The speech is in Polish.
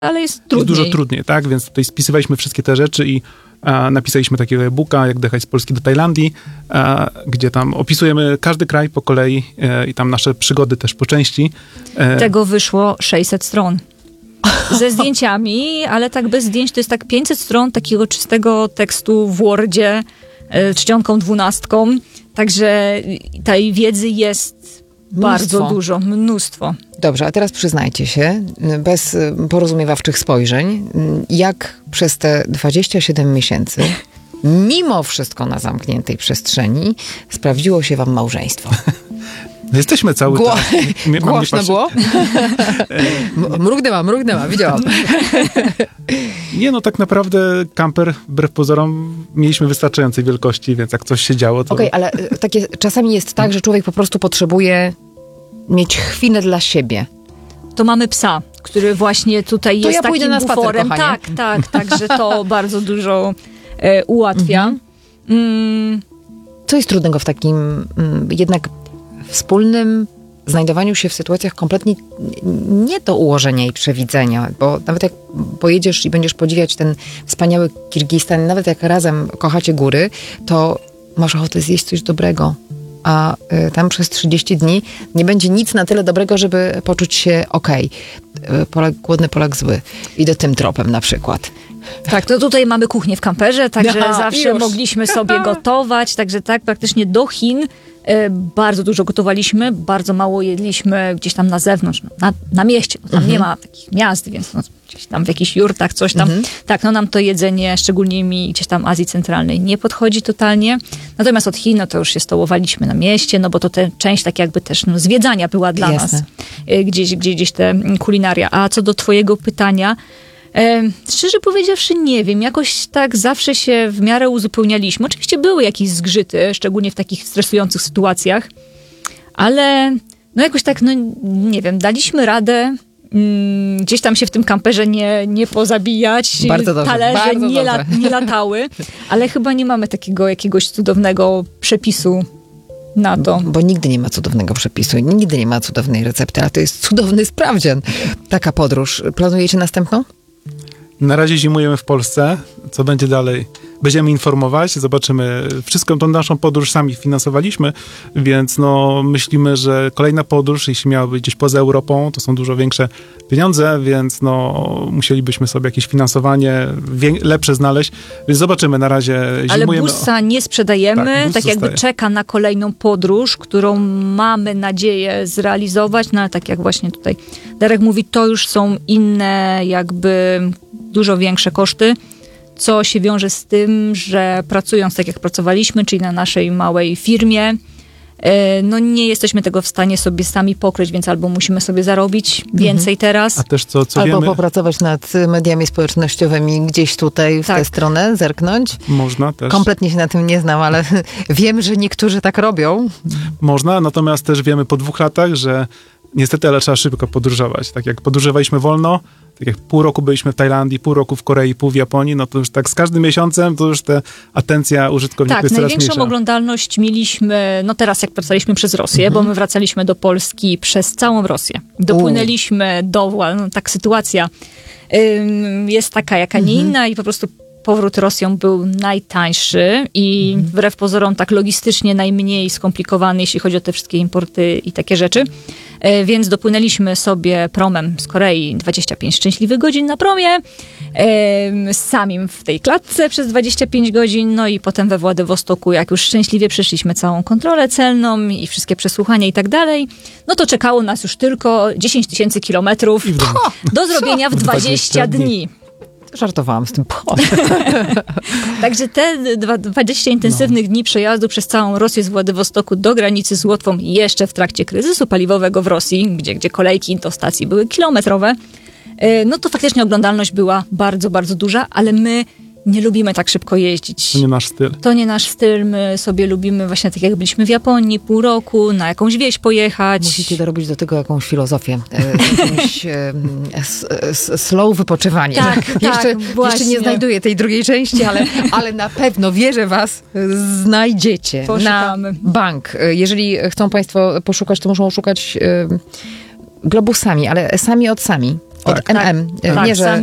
ale jest trudniej. Jest dużo trudniej, tak? Więc tutaj spisywaliśmy wszystkie te rzeczy i napisaliśmy takiego e-booka, jak dojechać z Polski do Tajlandii, gdzie tam opisujemy każdy kraj po kolei i tam nasze przygody też po części. Tego wyszło 600 stron. Ze zdjęciami, ale tak bez zdjęć to jest tak 500 stron takiego czystego tekstu w Wordzie, czcionką 12. Także tej wiedzy jest bardzo dużo, mnóstwo. Dobrze, a teraz przyznajcie się, bez porozumiewawczych spojrzeń, jak przez te 27 miesięcy, mimo wszystko na zamkniętej przestrzeni, sprawdziło się wam małżeństwo? No jesteśmy cały czas. Głośno było? Mrugnęła, widziałam. Nie, no tak naprawdę kamper, wbrew pozorom, mieliśmy wystarczającej wielkości, więc jak coś się działo, to... Okej, ale takie czasami jest tak, że człowiek po prostu potrzebuje mieć chwilę dla siebie. To mamy psa, który właśnie tutaj to jest ja pójdę takim na buforem. spacer, Także to bardzo dużo ułatwia. Co jest trudnego w takim jednak wspólnym znajdowaniu się w sytuacjach kompletnie nie do ułożenia i przewidzenia, bo nawet jak pojedziesz i będziesz podziwiać ten wspaniały Kirgistan, nawet jak razem kochacie góry, to masz ochotę zjeść coś dobrego, a tam przez 30 dni nie będzie nic na tyle dobrego, żeby poczuć się okej. Polak głodny, Polak zły. Idę tym tropem na przykład. Tak, to tutaj mamy kuchnię w kamperze, także zawsze mogliśmy sobie gotować, także tak, praktycznie do Chin bardzo dużo gotowaliśmy, bardzo mało jedliśmy gdzieś tam na zewnątrz, na mieście, no tam nie ma takich miast, więc no, gdzieś tam w jakichś jurtach, coś tam. Tak, no nam to jedzenie, szczególnie mi gdzieś tam Azji Centralnej nie podchodzi totalnie. Natomiast od Chin, no to już się stołowaliśmy na mieście, no bo to część tak jakby też zwiedzania była dla nas. Gdzieś te kulinaria. A co do twojego pytania, szczerze powiedziawszy nie wiem, jakoś tak zawsze się w miarę uzupełnialiśmy. Oczywiście były jakieś zgrzyty, szczególnie w takich stresujących sytuacjach, ale no jakoś tak, no nie wiem, daliśmy radę gdzieś tam się w tym kamperze nie pozabijać, bardzo dobrze, talerze bardzo nie latały, ale chyba nie mamy takiego jakiegoś cudownego przepisu na to. Bo nigdy nie ma cudownego przepisu, nigdy nie ma cudownej recepty, a to jest cudowny sprawdzian. Taka podróż. Planujecie następną? Na razie zimujemy w Polsce. Co będzie dalej? Będziemy informować, zobaczymy. Wszystką tą naszą podróż sami finansowaliśmy, więc no myślimy, że kolejna podróż, jeśli miałaby być gdzieś poza Europą, to są dużo większe pieniądze, więc no musielibyśmy sobie jakieś finansowanie lepsze znaleźć, więc zobaczymy. Na razie zimujemy. Ale busa nie sprzedajemy, bus tak jakby zostaje. czeka na kolejną podróż, którą mamy nadzieję zrealizować, no ale tak jak właśnie tutaj Darek mówi, to już są inne jakby dużo większe koszty, co się wiąże z tym, że pracując tak jak pracowaliśmy, czyli na naszej małej firmie, no nie jesteśmy tego w stanie sobie sami pokryć, więc albo musimy sobie zarobić więcej teraz. A też co albo wiemy... popracować nad mediami społecznościowymi gdzieś tutaj w tę stronę, zerknąć. Można też. Kompletnie się na tym nie znam, ale wiem, że niektórzy tak robią. Można, natomiast też wiemy po 2 latach, że niestety, ale trzeba szybko podróżować. Tak jak podróżowaliśmy wolno, tak jak pół roku byliśmy w Tajlandii, pół roku w Korei, pół w Japonii, no to już tak z każdym miesiącem to już ta atencja użytkowników jest coraz mniejsza. Tak, największą oglądalność mieliśmy, no teraz jak wracaliśmy przez Rosję, bo my wracaliśmy do Polski przez całą Rosję. Dopłynęliśmy no tak sytuacja jest taka, jaka nie inna i po prostu powrót Rosją był najtańszy i wbrew pozorom tak logistycznie najmniej skomplikowany, jeśli chodzi o te wszystkie importy i takie rzeczy. Więc dopłynęliśmy sobie promem z Korei 25 szczęśliwych godzin na promie, samim w tej klatce przez 25 godzin, no i potem we Władywostoku, jak już szczęśliwie przeszliśmy całą kontrolę celną i wszystkie przesłuchania i tak dalej, no to czekało nas już tylko 10 000 kilometrów do zrobienia w 20 dni. Żartowałam z tym. Także te 20 intensywnych dni przejazdu przez całą Rosję z Władywostoku do granicy z Łotwą jeszcze w trakcie kryzysu paliwowego w Rosji, gdzie kolejki do stacji były kilometrowe, no to faktycznie oglądalność była bardzo, bardzo duża, ale my nie lubimy tak szybko jeździć. To nie nasz styl. To nie nasz styl. My sobie lubimy właśnie tak jak byliśmy w Japonii pół roku, na jakąś wieś pojechać. Musicie dorobić do tego jakąś filozofię. Jakąś slow wypoczywanie. Tak, jeszcze nie znajduję tej drugiej części, ale na pewno, wierzę was, znajdziecie. Poszukamy. Na bank. Jeżeli chcą państwo poszukać, to muszą szukać globusami, ale sami od sami. od Tak. NM. Tak, Nie, że